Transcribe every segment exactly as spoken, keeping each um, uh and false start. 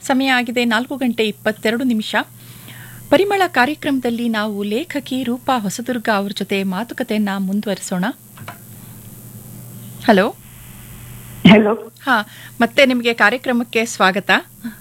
ಸಮಯ ಆಗಿದೆ ನಾಲ್ಕು ಗಂಟೆ ಇಪ್ಪತ್ತೆರಡು ನಿಮಿಷ. ಪರಿಮಳ ಕಾರ್ಯಕ್ರಮದಲ್ಲಿ ನಾವು ಲೇಖಕಿ ರೂಪಾ ಹೊಸದುರ್ಗ ಅವ್ರ ಜೊತೆ ಮಾತುಕತೆಯನ್ನ ಮುಂದುವರಿಸೋಣ. Hello hello. ಹಾ, ಮತ್ತೆ ನಿಮಗೆ ಕಾರ್ಯಕ್ರಮಕ್ಕೆ ಸ್ವಾಗತ.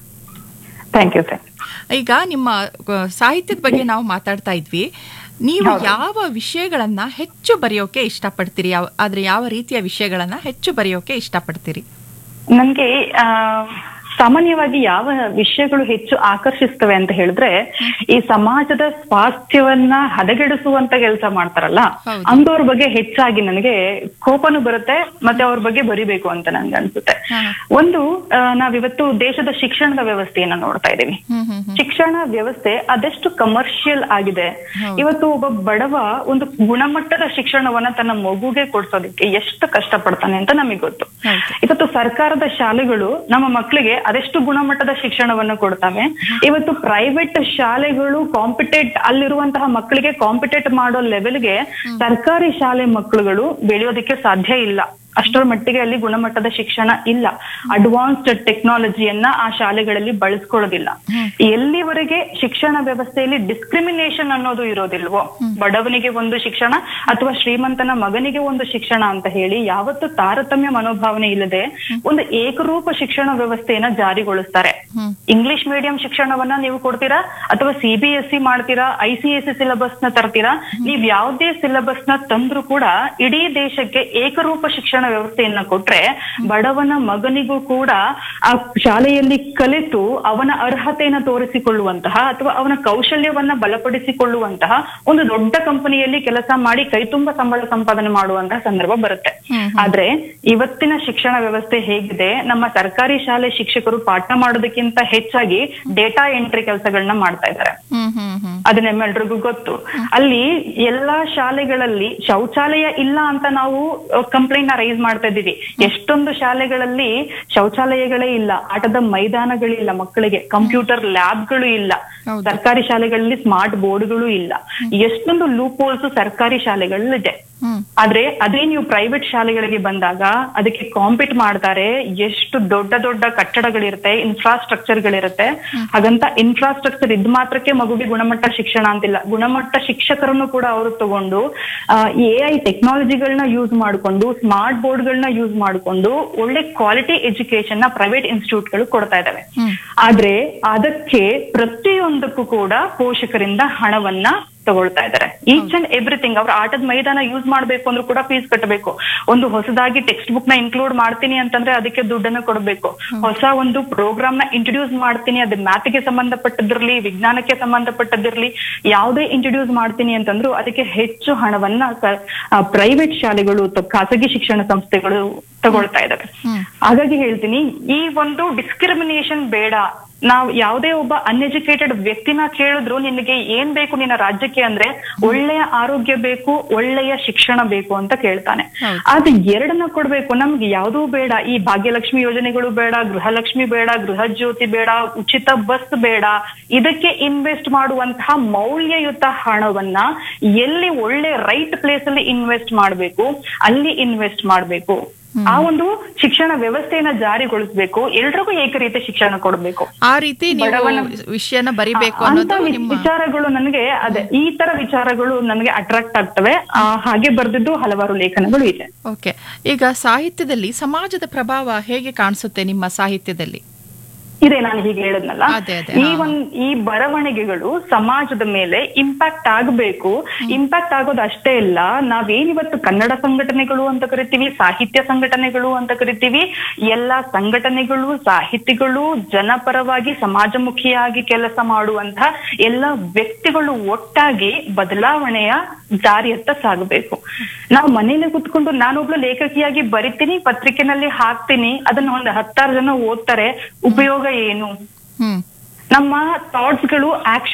Thank you sir. ಈಗ ನಿಮ್ಮ ಸಾಹಿತ್ಯದ ಬಗ್ಗೆ ನಾವು ಮಾತಾಡ್ತಾ ಇದ್ವಿ. ನೀವು ಯಾವ ವಿಷಯಗಳನ್ನ ಹೆಚ್ಚು ಬರೆಯೋಕೆ ಇಷ್ಟಪಡ್ತೀರಿ? ಆದ್ರೆ ಯಾವ ರೀತಿಯ ವಿಷಯಗಳನ್ನ ಹೆಚ್ಚು ಬರೆಯೋಕೆ ಇಷ್ಟಪಡ್ತೀರಿ? ನನ್ಗೆ ಆ ಸಾಮಾನ್ಯವಾಗಿ ಯಾವ ವಿಷಯಗಳು ಹೆಚ್ಚು ಆಕರ್ಷಿಸ್ತವೆ ಅಂತ ಹೇಳಿದ್ರೆ, ಈ ಸಮಾಜದ ಸ್ವಾಸ್ಥ್ಯವನ್ನ ಹದಗೆಡಿಸುವಂತ ಕೆಲಸ ಮಾಡ್ತಾರಲ್ಲ ಅಂತವ್ರ ಬಗ್ಗೆ ಹೆಚ್ಚಾಗಿ ನನಗೆ ಕೋಪನು ಬರುತ್ತೆ, ಮತ್ತೆ ಅವ್ರ ಬಗ್ಗೆ ಬರಿಬೇಕು ಅಂತ ನನ್ಗೆ ಅನ್ಸುತ್ತೆ. ಒಂದು ನಾವಿವತ್ತು ದೇಶದ ಶಿಕ್ಷಣದ ವ್ಯವಸ್ಥೆಯನ್ನ ನೋಡ್ತಾ ಇದ್ದೀವಿ. ಶಿಕ್ಷಣ ವ್ಯವಸ್ಥೆ ಅದೆಷ್ಟು ಕಮರ್ಷಿಯಲ್ ಆಗಿದೆ. ಇವತ್ತು ಒಬ್ಬ ಬಡವ ಒಂದು ಗುಣಮಟ್ಟದ ಶಿಕ್ಷಣವನ್ನ ತನ್ನ ಮಗುಗೆ ಕೊಡ್ಸೋದಕ್ಕೆ ಎಷ್ಟು ಕಷ್ಟ ಪಡ್ತಾನೆ ಅಂತ ನಮಗೆ ಗೊತ್ತು. ಇವತ್ತು ಸರ್ಕಾರದ ಶಾಲೆಗಳು ನಮ್ಮ ಮಕ್ಕಳಿಗೆ ಅದೆಷ್ಟು ಗುಣಮಟ್ಟದ ಶಿಕ್ಷಣವನ್ನು ಕೊಡ್ತವೆ. ಇವತ್ತು ಪ್ರೈವೇಟ್ ಶಾಲೆಗಳು ಕಾಂಪಿಟೇಟ್ ಅಲ್ಲಿರುವಂತಹ ಮಕ್ಕಳಿಗೆ ಕಾಂಪಿಟೇಟ್ ಮಾಡೋ ಲೆವೆಲ್ಗೆ ಸರ್ಕಾರಿ ಶಾಲೆ ಮಕ್ಕಳುಗಳು ಬೆಳೆಯೋದಕ್ಕೆ ಸಾಧ್ಯ ಇಲ್ಲ. ಅಷ್ಟರ ಮಟ್ಟಿಗೆ ಅಲ್ಲಿ ಗುಣಮಟ್ಟದ ಶಿಕ್ಷಣ ಇಲ್ಲ. ಅಡ್ವಾನ್ಸ್ಡ್ ಟೆಕ್ನಾಲಜಿಯನ್ನ ಆ ಶಾಲೆಗಳಲ್ಲಿ ಬಳಸ್ಕೊಳ್ಳೋದಿಲ್ಲ. ಎಲ್ಲಿವರೆಗೆ ಶಿಕ್ಷಣ ವ್ಯವಸ್ಥೆಯಲ್ಲಿ ಡಿಸ್ಕ್ರಿಮಿನೇಷನ್ ಅನ್ನೋದು ಇರೋದಿಲ್ವೋ, ಬಡವನಿಗೆ ಒಂದು ಶಿಕ್ಷಣ ಅಥವಾ ಶ್ರೀಮಂತನ ಮಗನಿಗೆ ಒಂದು ಶಿಕ್ಷಣ ಅಂತ ಹೇಳಿ ಯಾವತ್ತು ತಾರತಮ್ಯ ಮನೋಭಾವನೆ ಇಲ್ಲದೆ ಒಂದು ಏಕರೂಪ ಶಿಕ್ಷಣ ವ್ಯವಸ್ಥೆಯನ್ನ ಜಾರಿಗೊಳಿಸ್ತಾರೆ. ಇಂಗ್ಲಿಷ್ ಮೀಡಿಯಂ ಶಿಕ್ಷಣವನ್ನ ನೀವು ಕೊಡ್ತೀರಾ ಅಥವಾ ಸಿ ಬಿ ಎಸ್ ಸಿ ಮಾಡ್ತೀರಾ, I C S C syllabus ನ ತರ್ತೀರಾ, ನೀವ್ ಯಾವ್ದೇ ಸಿಲೆಬಸ್ ನ ತಂದ್ರೂ ಕೂಡ ಇಡೀ ದೇಶಕ್ಕೆ ಏಕರೂಪ ಶಿಕ್ಷಣ ವ್ಯವಸ್ಥೆಯನ್ನ ಕೊಟ್ರೆ ಬಡವನ ಮಗನಿಗೂ ಕೂಡ ಆ ಶಾಲೆಯಲ್ಲಿ ಕಲಿತು ಅವನ ಅರ್ಹತೆಯನ್ನ ತೋರಿಸಿಕೊಳ್ಳುವಂತಹ ಅಥವಾ ಅವನ ಕೌಶಲ್ಯವನ್ನ ಬಲಪಡಿಸಿಕೊಳ್ಳುವಂತಹ ಒಂದು ದೊಡ್ಡ ಕಂಪನಿಯಲ್ಲಿ ಕೆಲಸ ಮಾಡಿ ಕೈ ತುಂಬ ಸಂಬಳ ಸಂಪಾದನೆ ಮಾಡುವಂತಹ ಸಂದರ್ಭ ಬರುತ್ತೆ. ಆದ್ರೆ ಇವತ್ತಿನ ಶಿಕ್ಷಣ ವ್ಯವಸ್ಥೆ ಹೇಗಿದೆ, ನಮ್ಮ ಸರ್ಕಾರಿ ಶಾಲೆ ಶಿಕ್ಷಕರು ಪಾಠ ಮಾಡೋದಕ್ಕಿಂತ ಹೆಚ್ಚಾಗಿ ಡೇಟಾ ಎಂಟ್ರಿ ಕೆಲಸಗಳನ್ನ ಮಾಡ್ತಾ ಇದ್ದಾರೆ. ಅದು ನಮ್ಮೆಲ್ರಿಗೂ ಗೊತ್ತು. ಅಲ್ಲಿ ಎಲ್ಲಾ ಶಾಲೆಗಳಲ್ಲಿ ಶೌಚಾಲಯ ಇಲ್ಲ ಅಂತ ನಾವು ಕಂಪ್ಲೇಂಟ್ ನ ರೈಸ್ ಮಾಡ್ತಾ ಇದ್ದೀವಿ. ಎಷ್ಟೊಂದು ಶಾಲೆಗಳಲ್ಲಿ ಶೌಚಾಲಯಗಳೇ ಇಲ್ಲ, ಆಟದ ಮೈದಾನಗಳಿಲ್ಲ, ಮಕ್ಕಳಿಗೆ ಕಂಪ್ಯೂಟರ್ ಲ್ಯಾಬ್ಗಳು ಇಲ್ಲ, ಸರ್ಕಾರಿ ಶಾಲೆಗಳಲ್ಲಿ ಸ್ಮಾರ್ಟ್ ಬೋರ್ಡ್ಗಳು ಇಲ್ಲ. ಎಷ್ಟೊಂದು ಲೂಪ್ ಹೋಲ್ಸ್ ಸರ್ಕಾರಿ ಶಾಲೆಗಳಲ್ಲಿದೆ. ಆದ್ರೆ ಅದೇ ನೀವು ಪ್ರೈವೇಟ್ ಶಾಲೆಗಳಿಗೆ ಬಂದಾಗ ಅದಕ್ಕೆ ಕಾಂಪೀಟ್ ಮಾಡ್ತಾರೆ. ಎಷ್ಟು ದೊಡ್ಡ ದೊಡ್ಡ ಕಟ್ಟಡಗಳಿರುತ್ತೆ, ಇನ್ಫ್ರಾಸ್ಟ್ರಕ್ಚರ್ ಗಳಿರುತ್ತೆ. ಹಾಗಂತ ಇನ್ಫ್ರಾಸ್ಟ್ರಕ್ಚರ್ ಇದ್ ಮಾತ್ರಕ್ಕೆ ಮಗುಗೆ ಗುಣಮಟ್ಟ ಶಿಕ್ಷಣ ಅಂತಿಲ್ಲ. ಗುಣಮಟ್ಟ ಶಿಕ್ಷಕರನ್ನು ಕೂಡ ಅವರು ತಗೊಂಡು ಎ ಐ ಟೆಕ್ನಾಲಜಿಗಳನ್ನ ಯೂಸ್ ಮಾಡ್ಕೊಂಡು, ಸ್ಮಾರ್ಟ್ ಬೋರ್ಡ್ ಗಳನ್ನ ಯೂಸ್ ಮಾಡ್ಕೊಂಡು ಒಳ್ಳೆ ಕ್ವಾಲಿಟಿ ಎಜುಕೇಶನ್ ನ ಪ್ರೈವೇಟ್ ಇನ್ಸ್ಟಿಟ್ಯೂಟ್ ಗಳು ಕೊಡ್ತಾ ಇದಾವೆ. ಆದ್ರೆ ಅದಕ್ಕೆ ಪ್ರತಿಯೊಂದಕ್ಕೂ ಕೂಡ ಪೋಷಕರಿಂದ ಹಣವನ್ನ ತಗೊಳ್ತಾ ಇದಾರೆ. Each and everything. ಅವ್ರ ಆಟದ ಮೈದಾನ ಯೂಸ್ ಮಾಡ್ಬೇಕು ಅಂದ್ರೂ ಕೂಡ ಫೀಸ್ ಕಟ್ಟಬೇಕು. ಒಂದು ಹೊಸದಾಗಿ ಟೆಕ್ಸ್ಟ್ ಬುಕ್ ನ ಇನ್ಕ್ಲೂಡ್ ಮಾಡ್ತೀನಿ ಅಂತಂದ್ರೆ ಅದಕ್ಕೆ ದುಡ್ಡನ್ನ ಕೊಡಬೇಕು. ಹೊಸ ಒಂದು ಪ್ರೋಗ್ರಾಮ್ ನ ಇಂಟ್ರೊಡ್ಯೂಸ್ ಮಾಡ್ತೀನಿ, ಅದು ಮ್ಯಾಥ್ಗೆ ಸಂಬಂಧಪಟ್ಟದಿರ್ಲಿ, ವಿಜ್ಞಾನಕ್ಕೆ ಸಂಬಂಧಪಟ್ಟದಿರ್ಲಿ, ಯಾವುದೇ ಇಂಟ್ರೊಡ್ಯೂಸ್ ಮಾಡ್ತೀನಿ ಅಂತಂದ್ರು ಅದಕ್ಕೆ ಹೆಚ್ಚು ಹಣವನ್ನ ಪ್ರೈವೇಟ್ ಶಾಲೆಗಳು, ಖಾಸಗಿ ಶಿಕ್ಷಣ ಸಂಸ್ಥೆಗಳು ತಗೊಳ್ತಾ ಇದಾವೆ. ಹಾಗಾಗಿ ಹೇಳ್ತೀನಿ, ಈ ಒಂದು ಡಿಸ್ಕ್ರಿಮಿನೇಷನ್ ಬೇಡ. ನಾವ್ ಯಾವುದೇ ಒಬ್ಬ ಅನ್ಎಜುಕೇಟೆಡ್ ವ್ಯಕ್ತಿನ ಕೇಳಿದ್ರು ನಿನಗೆ ಏನ್ ಬೇಕು ನಿನ್ನ ರಾಜ್ಯಕ್ಕೆ ಅಂದ್ರೆ ಒಳ್ಳೆಯ ಆರೋಗ್ಯ ಬೇಕು, ಒಳ್ಳೆಯ ಶಿಕ್ಷಣ ಬೇಕು ಅಂತ ಕೇಳ್ತಾನೆ. ಅದು ಎರಡನ್ನ ಕೊಡ್ಬೇಕು. ನಮ್ಗೆ ಯಾವುದೂ ಬೇಡ. ಈ ಭಾಗ್ಯಲಕ್ಷ್ಮಿ ಯೋಜನೆಗಳು ಬೇಡ, ಗೃಹಲಕ್ಷ್ಮಿ ಬೇಡ, ಗೃಹ ಜ್ಯೋತಿ ಬೇಡ, ಉಚಿತ ಬಸ್ ಬೇಡ. ಇದಕ್ಕೆ ಇನ್ವೆಸ್ಟ್ ಮಾಡುವಂತಹ ಮೌಲ್ಯಯುತ ಹಣವನ್ನ ಎಲ್ಲಿ ಒಳ್ಳೆ ರೈಟ್ ಪ್ಲೇಸ್ ಅಲ್ಲಿ ಇನ್ವೆಸ್ಟ್ ಮಾಡ್ಬೇಕು ಅಲ್ಲಿ ಇನ್ವೆಸ್ಟ್ ಮಾಡ್ಬೇಕು. ಆ ಒಂದು ಶಿಕ್ಷಣ ವ್ಯವಸ್ಥೆಯನ್ನ ಜಾರಿಗೊಳಿಸಬೇಕು. ಎಲ್ರಿಗೂ ಏಕರೀತಿ ಶಿಕ್ಷಣ ಕೊಡಬೇಕು. ಆ ರೀತಿ ವಿಷಯನ ಬರಿಬೇಕು ಅಂತ ವಿಚಾರಗಳು ನನಗೆ ಅದೇ ಈ ತರ ವಿಚಾರಗಳು ನನಗೆ ಅಟ್ರಾಕ್ಟ್ ಆಗ್ತವೆ. ಹಾಗೆ ಬರ್ದಿದ್ದು ಹಲವಾರು ಲೇಖನಗಳು ಇದೆ. ಓಕೆ, ಈಗ ಸಾಹಿತ್ಯದಲ್ಲಿ ಸಮಾಜದ ಪ್ರಭಾವ ಹೇಗೆ ಕಾಣಿಸುತ್ತೆ ನಿಮ್ಮ ಸಾಹಿತ್ಯದಲ್ಲಿ? ಇದೆ, ನಾನು ಹೀಗೆ ಹೇಳದ್ನಲ್ಲ, ಈ ಒಂದ್ ಈ ಬರವಣಿಗೆಗಳು ಸಮಾಜದ ಮೇಲೆ ಇಂಪ್ಯಾಕ್ಟ್ ಆಗಬೇಕು. ಇಂಪ್ಯಾಕ್ಟ್ ಆಗೋದು ಅಷ್ಟೇ ಇಲ್ಲ, ನಾವೇನಿವತ್ತು ಕನ್ನಡ ಸಂಘಟನೆಗಳು ಅಂತ ಕರಿತೀವಿ, ಸಾಹಿತ್ಯ ಸಂಘಟನೆಗಳು ಅಂತ ಕರಿತೀವಿ, ಎಲ್ಲಾ ಸಂಘಟನೆಗಳು, ಸಾಹಿತಿಗಳು, ಜನಪರವಾಗಿ ಸಮಾಜಮುಖಿಯಾಗಿ ಕೆಲಸ ಮಾಡುವಂತಹ ಎಲ್ಲ ವ್ಯಕ್ತಿಗಳು ಒಟ್ಟಾಗಿ ಬದಲಾವಣೆಯ ದಾರಿಯತ್ತ ಸಾಗಬೇಕು. ನಾವು ಮನೇಲಿ ಕುತ್ಕೊಂಡು ನಾನೊಬ್ಳು ಲೇಖಕಿಯಾಗಿ ಬರಿತೀನಿ, ಪತ್ರಿಕೆನಲ್ಲಿ ಹಾಕ್ತೀನಿ, ಅದನ್ನ ಒಂದು ಹತ್ತಾರು ಜನ ಓದ್ತಾರೆ, ಉಪಯೋಗ ಏನು? ನಮ್ಮ ಥಾಟ್ಸ್ ಗಳು ಆಕ್ಷನ್